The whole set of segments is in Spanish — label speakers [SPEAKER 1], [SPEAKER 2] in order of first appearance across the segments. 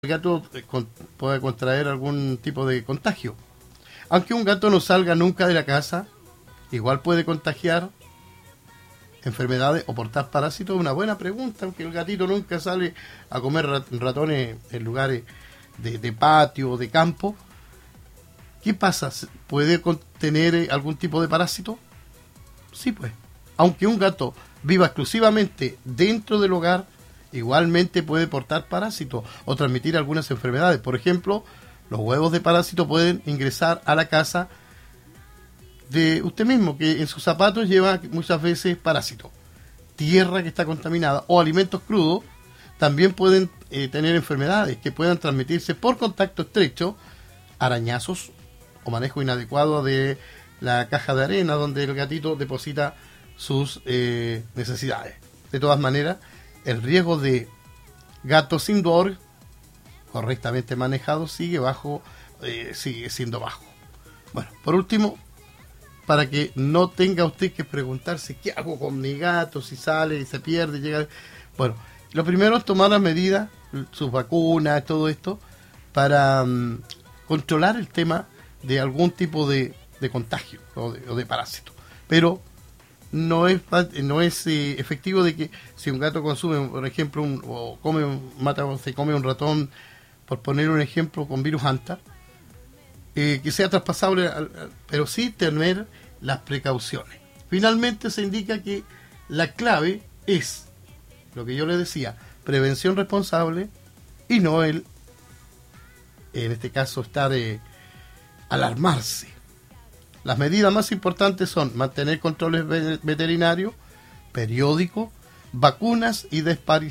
[SPEAKER 1] el gato puede contraer algún tipo de contagio. Aunque un gato no salga nunca de la casa, igual puede contagiar enfermedades o portar parásitos. Es una buena pregunta, aunque el gatito nunca sale a comer ratones en lugares de patio o de campo. ¿Qué pasa? ¿Puede contener algún tipo de parásito? Sí, pues. Aunque un gato viva exclusivamente dentro del hogar, igualmente puede portar parásitos o transmitir algunas enfermedades. Por ejemplo, los huevos de parásito pueden ingresar a la casa de usted mismo, que en sus zapatos lleva muchas veces parásitos. Tierra que está contaminada o alimentos crudos también pueden tener enfermedades que puedan transmitirse por contacto estrecho, arañazos o manejo inadecuado de la caja de arena donde el gatito deposita sus necesidades. De todas maneras, el riesgo de gatos indoor correctamente manejado sigue siendo bajo. Bueno, por último, para que no tenga usted que preguntarse qué hago con mi gato, si sale y se pierde, llega. Bueno, lo primero es tomar las medidas, sus vacunas, todo esto, para controlar el tema de algún tipo de contagio o de parásito. Pero no es efectivo de que si un gato consume, por ejemplo, se come un ratón, por poner un ejemplo, con virus Hanta, que sea traspasable, pero sí tener las precauciones. Finalmente se indica que la clave es lo que yo le decía, prevención responsable y no en este caso estar alarmarse. Las medidas más importantes son mantener controles veterinarios, periódicos, vacunas y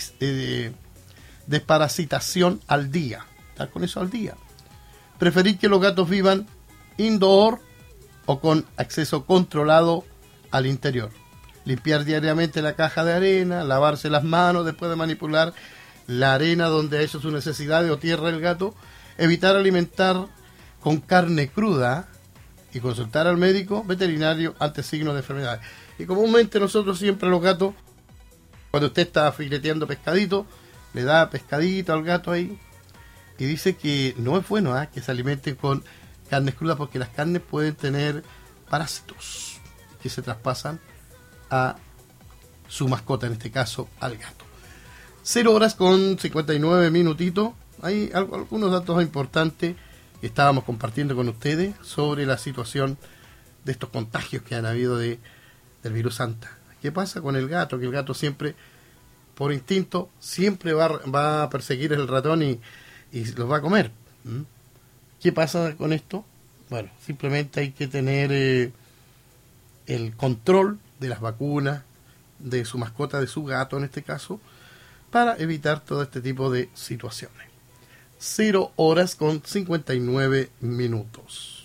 [SPEAKER 1] desparasitación al día. Estar con eso al día. Preferir que los gatos vivan indoor o con acceso controlado al interior. Limpiar diariamente la caja de arena, lavarse las manos después de manipular la arena donde ha hecho sus necesidades o tierra el gato. Evitar alimentar con carne cruda y consultar al médico veterinario ante signos de enfermedades. Y comúnmente nosotros siempre a los gatos, cuando usted está fileteando pescadito, le da pescadito al gato ahí y dice que no es bueno que se alimenten con carnes crudas porque las carnes pueden tener parásitos que se traspasan a su mascota, en este caso al gato. 0:59. Hay algunos datos importantes que estábamos compartiendo con ustedes sobre la situación de estos contagios que han habido del virus Hanta. ¿Qué pasa con el gato? Que el gato siempre, por instinto, siempre va a perseguir el ratón y los va a comer. ¿Qué pasa con esto? Bueno, simplemente hay que tener el control de las vacunas de su mascota, de su gato en este caso, para evitar todo este tipo de situaciones. 0:59.